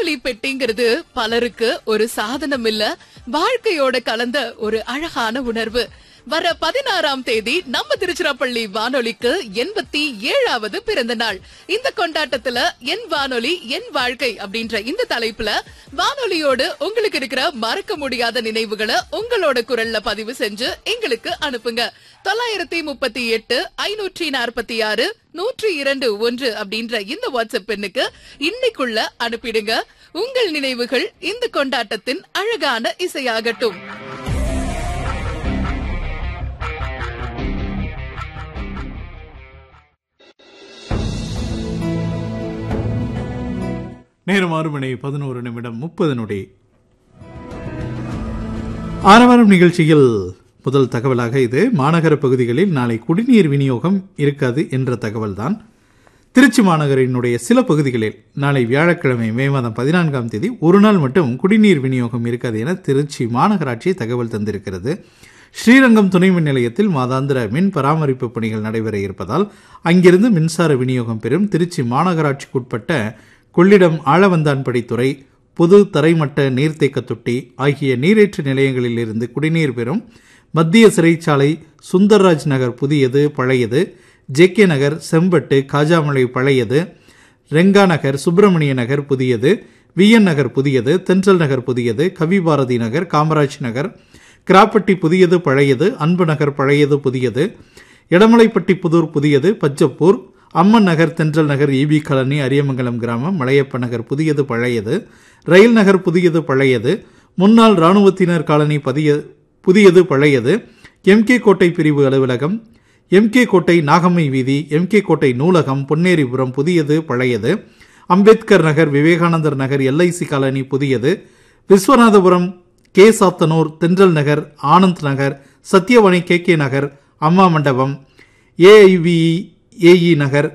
வானொலி பெட்டிங்கிறது பலருக்கு ஒரு சாதனம் இல்ல, வாழ்க்கையோட கலந்த ஒரு அழகான உணர்வு. வர 16ஆம் தேதி நம்ம திருச்சிராப்பள்ளி வானொலிக்கு 87வது பிறந்த நாள். இந்த கொண்டாட்டத்துல என் வானொலி என் வாழ்க்கை அப்படின்ற இந்த தலைப்புல வானொலியோடு உங்களுக்கு இருக்கிற மறக்க முடியாத நினைவுகளை உங்களோட குரல்ல பதிவு செஞ்சு எங்களுக்கு அனுப்புங்க. 938 546 102 அப்படின்ற இந்த வாட்ஸ்அப் எண்ணுக்கு இன்னைக்குள்ள அனுப்பிடுங்க. உங்கள் நினைவுகள் இந்த கொண்டாட்டத்தின் அழகான இசையாகட்டும். நேரம் 6:11 ஆரவாரம் நிகழ்ச்சியில் முதல் தகவலாக இது மாநகர பகுதிகளில் நாளை குடிநீர் விநியோகம் இருக்காது என்ற தகவல் தான். திருச்சி மாநகரினுடைய சில பகுதிகளில் நாளை வியாழக்கிழமை மே மாதம் 14ஆம் தேதி ஒரு நாள் மட்டும் குடிநீர் விநியோகம் இருக்காது என திருச்சி மாநகராட்சி தகவல் தந்திருக்கிறது. ஸ்ரீரங்கம் துணை மின் நிலையத்தில் மாதாந்திர மின் பராமரிப்பு பணிகள் நடைபெற இருப்பதால் அங்கிருந்து மின்சார விநியோகம் பெறும் திருச்சி மாநகராட்சிக்குட்பட்ட கொள்ளிடம் ஆழவந்தான்படித்துறை பொது தரைமட்ட நீர்த்தேக்க தொட்டி ஆகிய நீரேற்று நிலையங்களில் இருந்து குடிநீர் பெறும் மத்திய சிறைச்சாலை, சுந்தர்ராஜ் நகர் புதியது பழையது, ஜேகே நகர், செம்பட்டு, காஜாமலை பழையது, ரெங்கா நகர், சுப்பிரமணிய நகர் புதியது, விஎன் நகர் புதியது, தென்றல் நகர் புதியது, கவிபாரதி நகர், காமராஜ் நகர், கிராப்பட்டி புதியது பழையது, அன்பு நகர் பழையது புதியது, எடமலைப்பட்டி புதூர் புதியது, பச்சப்பூர், அம்மன் நகர், தென்றல் நகர், ஈபி காலனி, அரியமங்கலம் கிராமம், மலையப்ப நகர் புதியது பழையது, ரயில் நகர் புதியது பழையது, முன்னாள் இராணுவத்தினர் காலனி புதியது பழையது, எம்கே கோட்டை பிரிவு அலுவலகம், எம்கே கோட்டை நாகம்மை வீதி, எம்கே கோட்டை நூலகம், பொன்னேரிபுரம் புதியது பழையது, அம்பேத்கர் நகர், விவேகானந்தர் நகர், எல்ஐசி காலனி புதியது, விஸ்வநாதபுரம், கே சாத்தனூர், தென்றல் நகர், ஆனந்த் நகர், சத்தியவாணி, கே நகர், அம்மா மண்டபம், ஏஐவிஇ ஏஇ நகர்,